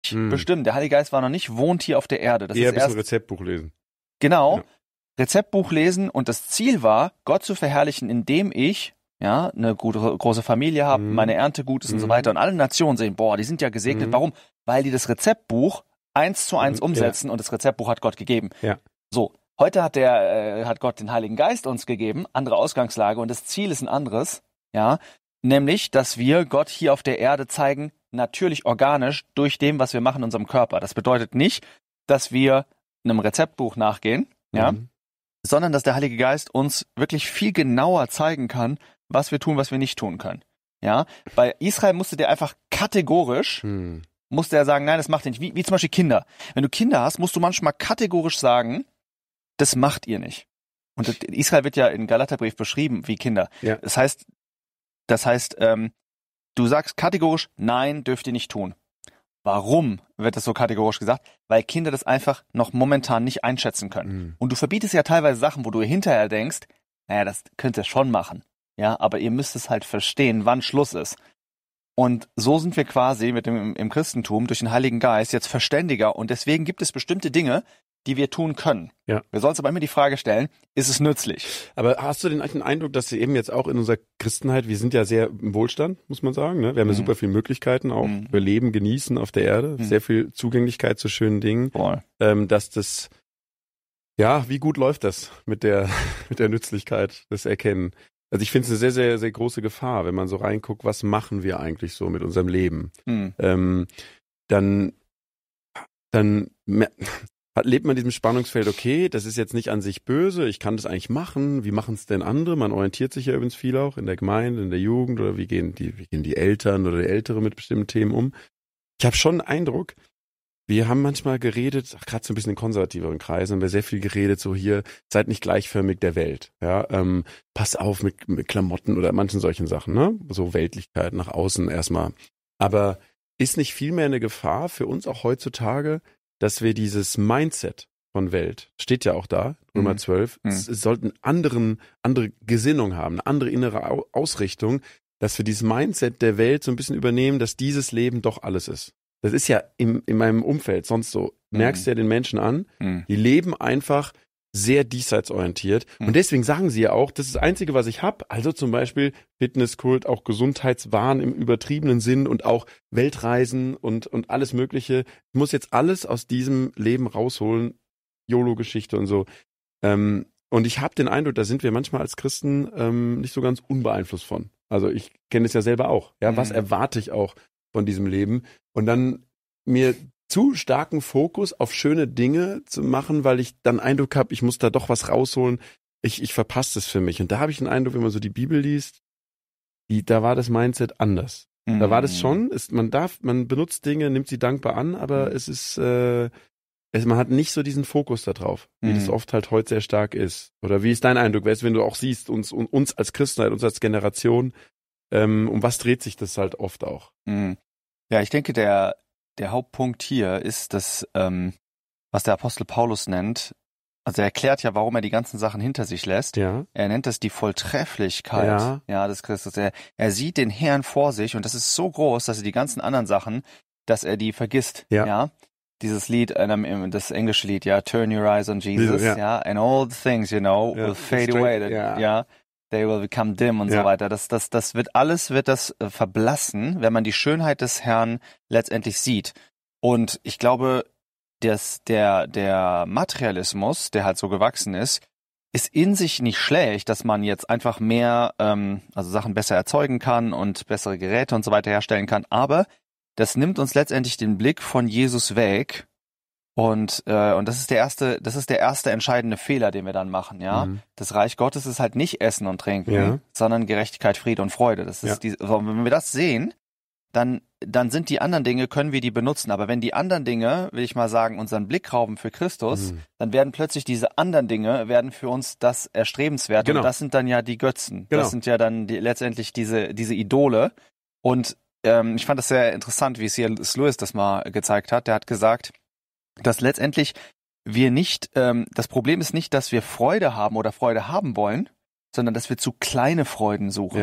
nicht bestimmt. Der Heilige Geist war noch nicht, wohnt hier auf der Erde. Das Eher ist ein bisschen Rezeptbuch lesen. Genau. Ja. Rezeptbuch lesen und das Ziel war, Gott zu verherrlichen, indem ich eine große Familie habe, meine Ernte gut ist und so weiter und alle Nationen sehen, boah, die sind ja gesegnet. Warum? Weil die das Rezeptbuch 1:1 umsetzen und das Rezeptbuch hat Gott gegeben. Ja. So, heute hat Gott den Heiligen Geist uns gegeben, andere Ausgangslage und das Ziel ist ein anderes, nämlich, dass wir Gott hier auf der Erde zeigen, natürlich organisch durch dem, was wir machen in unserem Körper. Das bedeutet nicht, dass wir einem Rezeptbuch nachgehen, sondern dass der Heilige Geist uns wirklich viel genauer zeigen kann, was wir tun, was wir nicht tun können. Ja, bei Israel musste der einfach kategorisch, musste er sagen, nein, das macht ihr nicht. Wie zum Beispiel Kinder. Wenn du Kinder hast, musst du manchmal kategorisch sagen, das macht ihr nicht. Und Israel wird ja in Galaterbrief beschrieben wie Kinder. Ja. Das heißt, du sagst kategorisch, nein, dürft ihr nicht tun. Warum wird das so kategorisch gesagt? Weil Kinder das einfach noch momentan nicht einschätzen können. Und du verbietest ja teilweise Sachen, wo du hinterher denkst, naja, das könnt ihr schon machen. Ja, aber ihr müsst es halt verstehen, wann Schluss ist. Und so sind wir quasi im Christentum durch den Heiligen Geist jetzt verständiger und deswegen gibt es bestimmte Dinge, die wir tun können. Ja. Wir sollen uns aber immer die Frage stellen, ist es nützlich? Aber hast du den Eindruck, dass wir eben jetzt auch in unserer Christenheit, wir sind ja sehr im Wohlstand, muss man sagen, ne? Wir haben ja super viele Möglichkeiten auch, wir leben, genießen auf der Erde, sehr viel Zugänglichkeit zu schönen Dingen, dass das, wie gut läuft das mit der Nützlichkeit, das Erkennen? Also ich finde es eine sehr, sehr, sehr große Gefahr, wenn man so reinguckt, was machen wir eigentlich so mit unserem Leben? Dann lebt man in diesem Spannungsfeld, okay, das ist jetzt nicht an sich böse, ich kann das eigentlich machen, wie machen es denn andere? Man orientiert sich ja übrigens viel auch in der Gemeinde, in der Jugend oder wie gehen die Eltern oder die Ältere mit bestimmten Themen um? Ich habe schon einen Eindruck, wir haben manchmal geredet, gerade so ein bisschen in konservativeren Kreisen, haben wir sehr viel geredet, so hier, seid nicht gleichförmig der Welt, passt auf mit Klamotten oder manchen solchen Sachen, ne? So Weltlichkeit nach außen erstmal. Aber ist nicht vielmehr eine Gefahr für uns auch heutzutage, dass wir dieses Mindset von Welt, steht ja auch da, Römer 12, es sollten andere Gesinnung haben, eine andere innere Ausrichtung, dass wir dieses Mindset der Welt so ein bisschen übernehmen, dass dieses Leben doch alles ist. Das ist ja in meinem Umfeld sonst so. Merkst du ja den Menschen an, die leben einfach sehr diesseitsorientiert. Und deswegen sagen sie ja auch, das ist das Einzige, was ich habe. Also zum Beispiel Fitnesskult, auch Gesundheitswahn im übertriebenen Sinn und auch Weltreisen und alles Mögliche. Ich muss jetzt alles aus diesem Leben rausholen. YOLO-Geschichte und so. Und ich habe den Eindruck, da sind wir manchmal als Christen nicht so ganz unbeeinflusst von. Also ich kenne es ja selber auch. Ja, was erwarte ich auch von diesem Leben? Und dann mir zu starken Fokus auf schöne Dinge zu machen, weil ich dann Eindruck habe, ich muss da doch was rausholen. Ich verpasse das für mich. Und da habe ich den Eindruck, wenn man so die Bibel liest, da war das Mindset anders. Da war das schon, man benutzt Dinge, nimmt sie dankbar an, aber es ist, man hat nicht so diesen Fokus da drauf, wie das oft halt heute sehr stark ist. Oder wie ist dein Eindruck, wenn du auch siehst, uns als Christenheit, uns als Generation, um was dreht sich das halt oft auch? Ja, ich denke, der Hauptpunkt hier ist das, was der Apostel Paulus nennt, also er erklärt ja, warum er die ganzen Sachen hinter sich lässt. Ja. Er nennt das die Volltrefflichkeit des Christus. Er sieht den Herrn vor sich und das ist so groß, dass er die ganzen anderen Sachen, dass er die vergisst. Ja. Dieses Lied, das englische Lied, Turn Your Eyes on Jesus, and all the things, will fade away, they will become dim und so weiter. Das wird verblassen, wenn man die Schönheit des Herrn letztendlich sieht. Und ich glaube, dass der Materialismus, der halt so gewachsen ist in sich nicht schlecht, dass man jetzt einfach mehr, Sachen besser erzeugen kann und bessere Geräte und so weiter herstellen kann. Aber das nimmt uns letztendlich den Blick von Jesus weg. Und das ist der erste entscheidende Fehler, den wir dann machen, Das Reich Gottes ist halt nicht Essen und Trinken, sondern Gerechtigkeit, Friede und Freude. Das ist wenn wir das sehen, dann sind die anderen Dinge, können wir die benutzen. Aber wenn die anderen Dinge, will ich mal sagen, unseren Blick rauben für Christus, dann werden plötzlich diese anderen Dinge, werden für uns das Erstrebenswert. Genau. Und das sind dann ja die Götzen. Genau. Das sind ja dann letztendlich diese Idole. Und ich fand das sehr interessant, wie C.S. Lewis das mal gezeigt hat. Der hat gesagt, dass letztendlich wir nicht, das Problem ist nicht, dass wir Freude haben oder Freude haben wollen, sondern dass wir zu kleine Freuden suchen. Ja.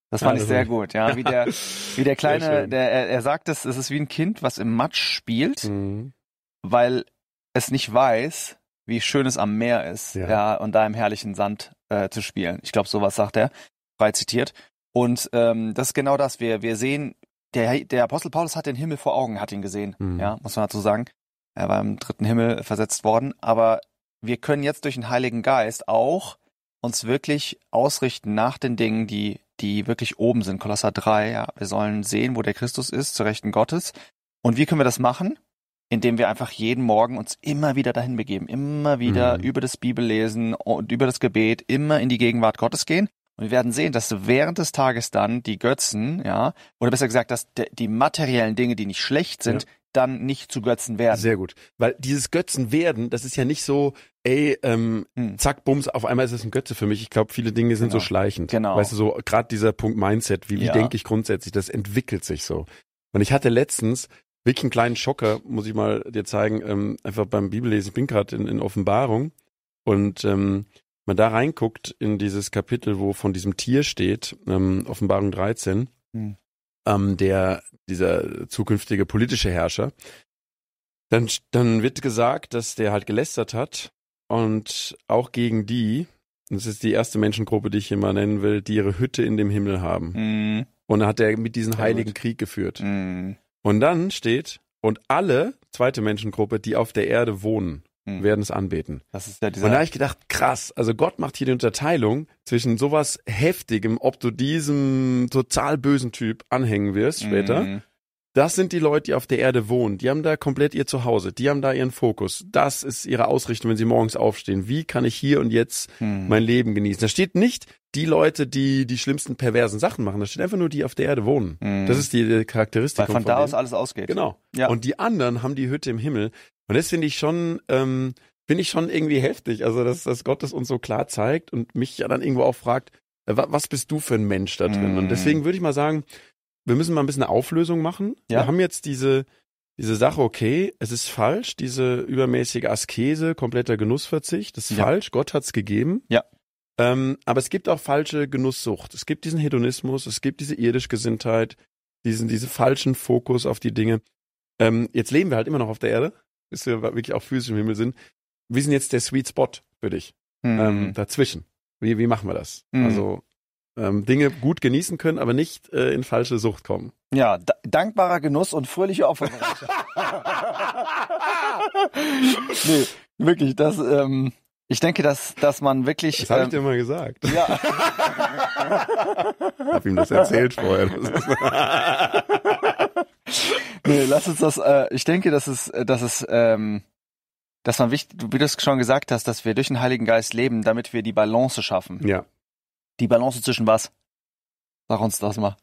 Das fand ich sehr gut, ja. Wie der Kleine, er sagt es ist wie ein Kind, was im Matsch spielt, weil es nicht weiß, wie schön es am Meer ist, ja, und da im herrlichen Sand zu spielen. Ich glaube, sowas sagt er, frei zitiert. Und das ist genau das. Wir sehen, der Apostel Paulus hat den Himmel vor Augen, hat ihn gesehen, ja, muss man dazu sagen. Er war im 3. Himmel versetzt worden, aber wir können jetzt durch den Heiligen Geist auch uns wirklich ausrichten nach den Dingen, die wirklich oben sind. Kolosser 3, ja, wir sollen sehen, wo der Christus ist, zur Rechten Gottes. Und wie können wir das machen? Indem wir einfach jeden Morgen uns immer wieder dahin begeben, immer wieder über das Bibellesen und über das Gebet, immer in die Gegenwart Gottes gehen. Und wir werden sehen, dass während des Tages dann die Götzen, ja, oder besser gesagt, dass die materiellen Dinge, die nicht schlecht sind, dann nicht zu Götzen werden. Sehr gut. Weil dieses Götzen werden, das ist ja nicht so, zack, bums, auf einmal ist es ein Götze für mich. Ich glaube, viele Dinge sind so schleichend. Genau. Weißt du, so gerade dieser Punkt Mindset, wie denke ich grundsätzlich, das entwickelt sich so. Und ich hatte letztens wirklich einen kleinen Schocker, muss ich mal dir zeigen, einfach beim Bibellesen. Ich bin gerade in Offenbarung und man da reinguckt in dieses Kapitel, wo von diesem Tier steht, Offenbarung 13, dieser zukünftige politische Herrscher, dann wird gesagt, dass der halt gelästert hat und auch gegen die, das ist die erste Menschengruppe, die ich hier mal nennen will, die ihre Hütte in dem Himmel haben. Und dann hat er mit diesen heiligen Krieg geführt. Und dann steht, und alle, zweite Menschengruppe, die auf der Erde wohnen, werden es anbeten. Das ist ja und da habe ich gedacht, krass, also Gott macht hier die Unterteilung zwischen sowas Heftigem, ob du diesem total bösen Typ anhängen wirst später. Das sind die Leute, die auf der Erde wohnen. Die haben da komplett ihr Zuhause. Die haben da ihren Fokus. Das ist ihre Ausrichtung, wenn sie morgens aufstehen. Wie kann ich hier und jetzt mein Leben genießen? Da steht nicht die Leute, die schlimmsten perversen Sachen machen. Da steht einfach nur die auf der Erde wohnen. Das ist die Charakteristik. Weil von da aus alles ausgeht. Genau. Ja. Und die anderen haben die Hütte im Himmel. Und das finde ich schon irgendwie heftig. Also, dass Gott das uns so klar zeigt und mich ja dann irgendwo auch fragt, was bist du für ein Mensch da drin? Und deswegen würde ich mal sagen, wir müssen mal ein bisschen eine Auflösung machen. Ja. Wir haben jetzt diese Sache, okay, es ist falsch, diese übermäßige Askese, kompletter Genussverzicht, das ist falsch, Gott hat's gegeben. Ja. Aber es gibt auch falsche Genusssucht. Es gibt diesen Hedonismus, es gibt diese Irdischgesinntheit, diese falschen Fokus auf die Dinge. Jetzt leben wir halt immer noch auf der Erde, bis wir wirklich auch physisch im Himmel sind. Wie ist denn jetzt der Sweet Spot für dich dazwischen? Wie machen wir das? Also Dinge gut genießen können, aber nicht in falsche Sucht kommen. Ja, dankbarer Genuss und fröhliche Opferbereitschaft. Nee, wirklich, ich denke, dass man wirklich... Das habe ich dir mal gesagt. Ja. Hab ihm das erzählt vorher. Nee, lass uns das, ich denke, dass man wichtig, wie du es schon gesagt hast, dass wir durch den Heiligen Geist leben, damit wir die Balance schaffen. Ja. Die Balance zwischen was? Sag uns das mal.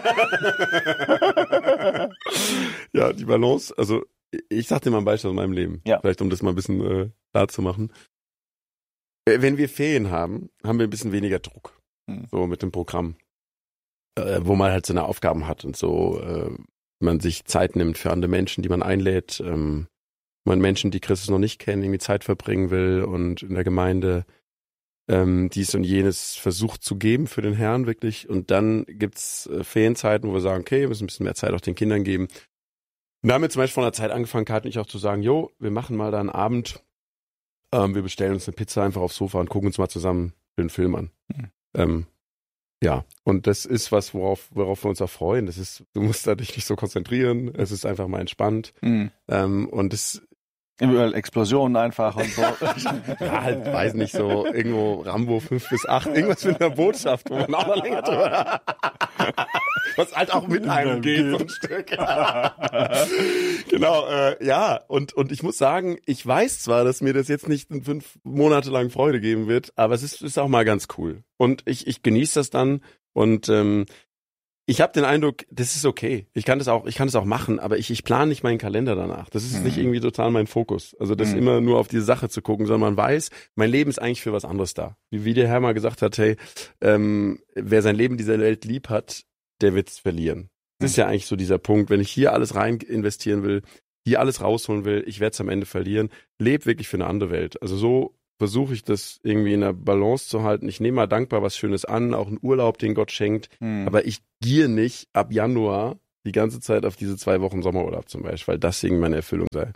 Ja, die Balance, also ich sag dir mal ein Beispiel aus meinem Leben. Ja. Vielleicht, um das mal ein bisschen klar zu machen. Wenn wir Ferien haben wir ein bisschen weniger Druck. So mit dem Programm. Wo man halt seine Aufgaben hat und so, man sich Zeit nimmt für andere Menschen, die man einlädt, man Menschen, die Christus noch nicht kennen, irgendwie Zeit verbringen will und in der Gemeinde dies und jenes versucht zu geben für den Herrn wirklich. Und dann gibt's Ferienzeiten, wo wir sagen, okay, wir müssen ein bisschen mehr Zeit auch den Kindern geben. Und da haben wir zum Beispiel von der Zeit angefangen, Kathi und ich auch zu sagen, wir machen mal da einen Abend, wir bestellen uns eine Pizza einfach aufs Sofa und gucken uns mal zusammen den Film an. Ja, und das ist was, worauf wir uns auch freuen. Du musst dich nicht so konzentrieren, es ist einfach mal entspannt. Und es Überall Explosionen einfach und so. Ja, halt, weiß nicht, so irgendwo Rambo 5 bis 8, irgendwas mit einer Botschaft, wo man auch noch länger drüber was halt auch mit einem geht, so ein Stück. Genau, ja, und ich muss sagen, ich weiß zwar, dass mir das jetzt nicht 5 Monate lang Freude geben wird, aber es ist auch mal ganz cool. Und ich genieße das dann und ich habe den Eindruck, das ist okay. Ich kann das auch machen, aber ich plane nicht meinen Kalender danach. Das ist nicht irgendwie total mein Fokus. Also das immer nur auf diese Sache zu gucken, sondern man weiß, mein Leben ist eigentlich für was anderes da. Wie der Herr mal gesagt hat, hey, wer sein Leben dieser Welt lieb hat, der wird's verlieren. Das ist ja eigentlich so dieser Punkt, wenn ich hier alles rein investieren will, hier alles rausholen will, ich werde es am Ende verlieren. Leb wirklich für eine andere Welt. Also so versuche ich das irgendwie in der Balance zu halten. Ich nehme mal dankbar was Schönes an, auch einen Urlaub, den Gott schenkt. Aber ich gehe nicht ab Januar die ganze Zeit auf diese 2 Wochen Sommerurlaub zum Beispiel, weil das irgendwie meine Erfüllung sei.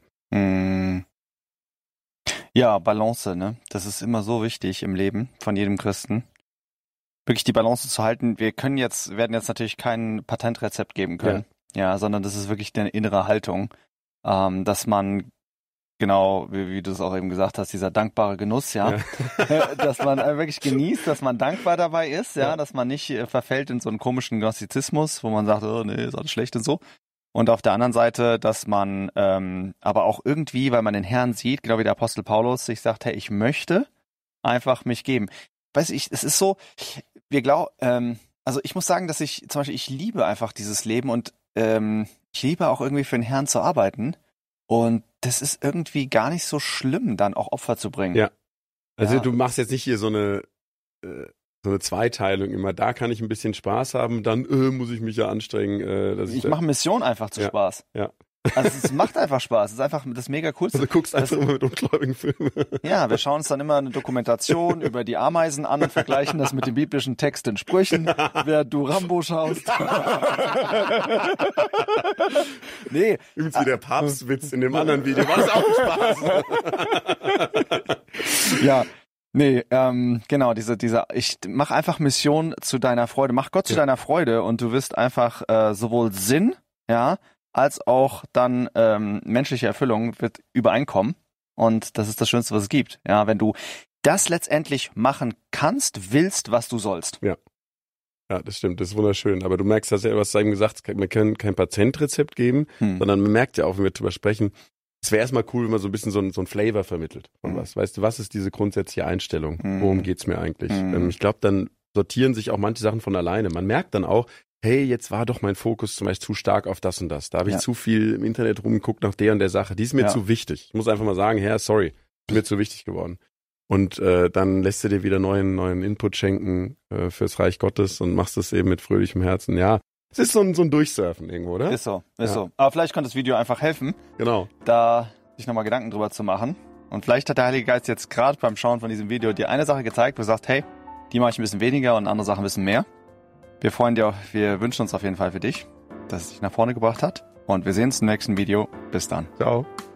Ja, Balance, ne? Das ist immer so wichtig im Leben von jedem Christen. Wirklich die Balance zu halten. Wir werden jetzt natürlich kein Patentrezept geben können. Ja, sondern das ist wirklich eine innere Haltung, dass man genau, wie du es auch eben gesagt hast, dieser dankbare Genuss, dass man wirklich genießt, dass man dankbar dabei ist, dass man nicht verfällt in so einen komischen Gnostizismus, wo man sagt, oh nee, ist alles schlecht und so. Und auf der anderen Seite, dass man aber auch irgendwie, weil man den Herrn sieht, genau wie der Apostel Paulus, sich sagt, hey, ich möchte einfach mich geben. Weiß ich, es ist so, also ich muss sagen, dass ich liebe einfach dieses Leben und ich liebe auch irgendwie für den Herrn zu arbeiten. Und das ist irgendwie gar nicht so schlimm, dann auch Opfer zu bringen. Ja. Also du machst jetzt nicht hier so eine Zweiteilung immer. Da kann ich ein bisschen Spaß haben, dann muss ich mich ja anstrengen. Ich mache Mission einfach zu Spaß. Ja. Also es macht einfach Spaß. Es ist einfach das mega coolste. Also du guckst einfach immer mit ungläubigen Filmen. Ja, wir schauen uns dann immer eine Dokumentation über die Ameisen an und vergleichen das mit dem biblischen Text in Sprüchen, während du Rambo schaust. Nee. Übrigens wie der Papstwitz in dem anderen Video. War das auch Spaß? Ja. Nee, genau, ich mach einfach Mission zu deiner Freude. Mach Gott zu deiner Freude und du wirst einfach sowohl Sinn, als auch dann menschliche Erfüllung wird übereinkommen. Und das ist das Schönste, was es gibt. Ja, wenn du das letztendlich machen kannst, willst, was du sollst. Ja. Ja, das stimmt, das ist wunderschön. Aber du merkst, dass du hast eben gesagt, wir können kein Patentrezept geben, sondern man merkt ja auch, wenn wir drüber sprechen, es wäre erstmal cool, wenn man so ein bisschen so ein Flavor vermittelt von was. Weißt du, was ist diese grundsätzliche Einstellung? Worum geht's mir eigentlich? Ich glaube, dann sortieren sich auch manche Sachen von alleine. Man merkt dann auch, hey, jetzt war doch mein Fokus zum Beispiel zu stark auf das und das. Da habe ich zu viel im Internet rumgeguckt nach der und der Sache. Die ist mir zu wichtig. Ich muss einfach mal sagen, Herr, sorry, ist mir zu wichtig geworden. Und dann lässt du dir wieder neuen Input schenken fürs Reich Gottes und machst es eben mit fröhlichem Herzen. Ja, es ist so ein Durchsurfen irgendwo, oder? Ist so. Aber vielleicht kann das Video einfach helfen, da sich nochmal Gedanken drüber zu machen. Und vielleicht hat der Heilige Geist jetzt gerade beim Schauen von diesem Video dir eine Sache gezeigt, wo du sagst, hey, die mache ich ein bisschen weniger und andere Sachen ein bisschen mehr. Wir wünschen uns auf jeden Fall für dich, dass es dich nach vorne gebracht hat. Und wir sehen uns im nächsten Video. Bis dann. Ciao.